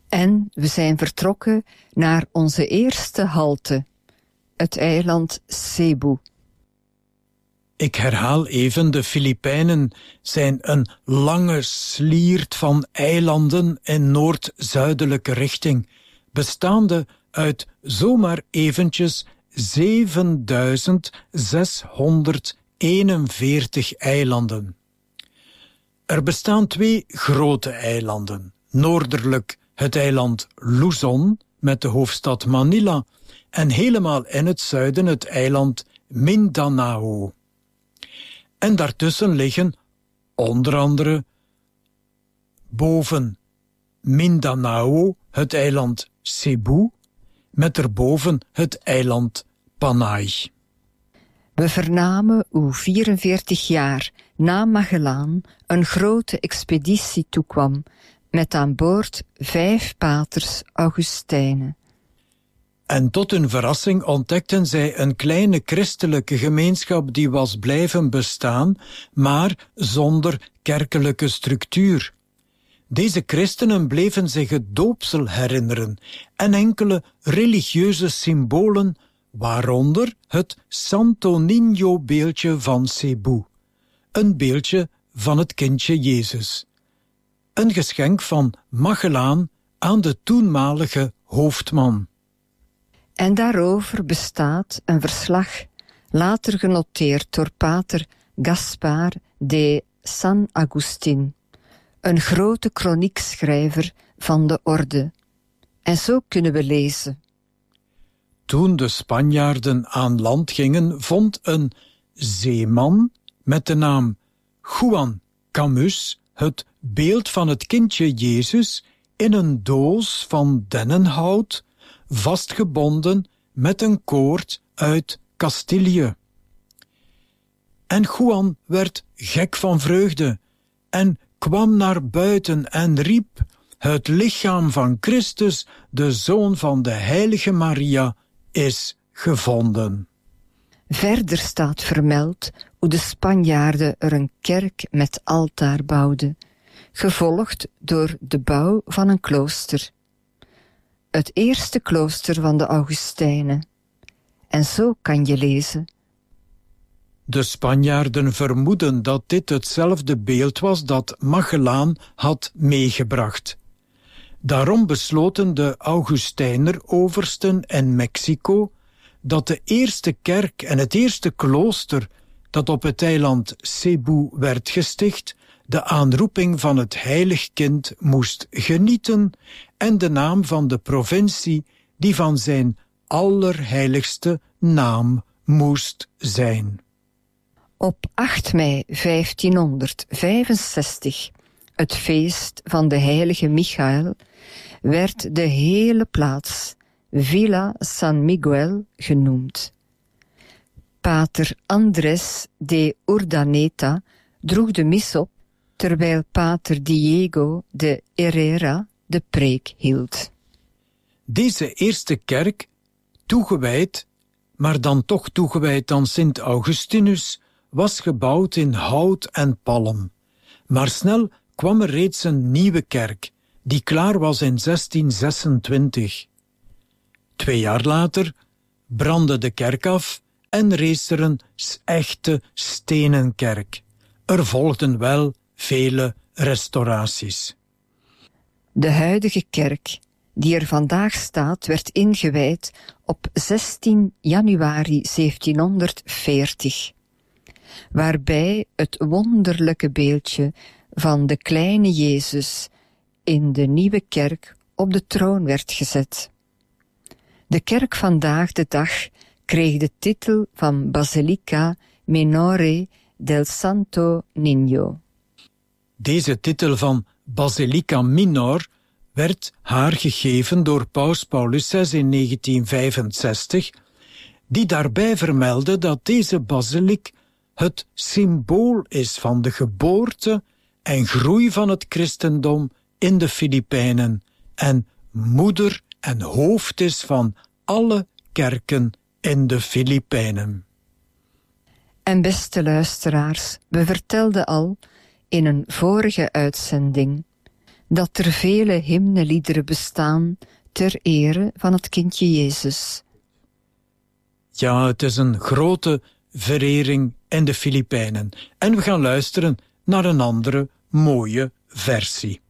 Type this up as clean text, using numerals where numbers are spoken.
En we zijn vertrokken naar onze eerste halte, het eiland Cebu. Ik herhaal even, de Filipijnen zijn een lange sliert van eilanden in noord-zuidelijke richting, bestaande uit zomaar eventjes 7641 eilanden. Er bestaan 2 grote eilanden. Noordelijk het eiland Luzon met de hoofdstad Manila en helemaal in het zuiden het eiland Mindanao. En daartussen liggen onder andere boven Mindanao het eiland Cebu met erboven het eiland Panay. We vernamen hoe 44 jaar na Magellaan een grote expeditie toekwam met aan boord 5 paters Augustijnen. En tot hun verrassing ontdekten zij een kleine christelijke gemeenschap die was blijven bestaan, maar zonder kerkelijke structuur. Deze christenen bleven zich het doopsel herinneren en enkele religieuze symbolen, waaronder het Santo Niño-beeldje van Cebu, een beeldje van het kindje Jezus. Een geschenk van Magellaan aan de toenmalige hoofdman. En daarover bestaat een verslag, later genoteerd door pater Gaspar de San Agustín, een grote kroniekschrijver van de orde. En zo kunnen we lezen. Toen de Spanjaarden aan land gingen, vond een zeeman met de naam Juan Camus het beeld van het kindje Jezus in een doos van dennenhout, vastgebonden met een koord uit Castilië. En Juan werd gek van vreugde en kwam naar buiten en riep: het lichaam van Christus, de zoon van de heilige Maria, is gevonden. Verder staat vermeld hoe de Spanjaarden er een kerk met altaar bouwden, gevolgd door de bouw van een klooster. Het eerste klooster van de Augustijnen. En zo kan je lezen. De Spanjaarden vermoeden dat dit hetzelfde beeld was dat Magellaan had meegebracht. Daarom besloten de Augustijner-oversten in Mexico dat de eerste kerk en het eerste klooster dat op het eiland Cebu werd gesticht, de aanroeping van het heilig kind moest genieten en de naam van de provincie die van zijn allerheiligste naam moest zijn. Op 8 mei 1565, het feest van de heilige Michael, werd de hele plaats Villa San Miguel genoemd. Pater Andrés de Urdaneta droeg de mis op, terwijl pater Diego de Herrera de preek hield. Deze eerste kerk, toegewijd, maar dan toch toegewijd aan Sint Augustinus, was gebouwd in hout en palm. Maar snel kwam er reeds een nieuwe kerk, die klaar was in 1626. 2 jaar later brandde de kerk af en rees er een echte stenen kerk. Er volgden wel vele restauraties. De huidige kerk, die er vandaag staat, werd ingewijd op 16 januari 1740, waarbij het wonderlijke beeldje van de kleine Jezus in de nieuwe kerk op de troon werd gezet. De kerk vandaag de dag kreeg de titel van Basilica Minore del Santo Niño. Deze titel van Basilica Minor werd haar gegeven door Paus Paulus VI in 1965, die daarbij vermeldde dat deze basiliek het symbool is van de geboorte en groei van het christendom in de Filipijnen en moeder en hoofd is van alle kerken in de Filipijnen. En beste luisteraars, we vertelden al in een vorige uitzending dat er vele hymneliederen bestaan ter ere van het kindje Jezus. Ja, het is een grote verering in de Filipijnen. En we gaan luisteren naar een andere mooie versie.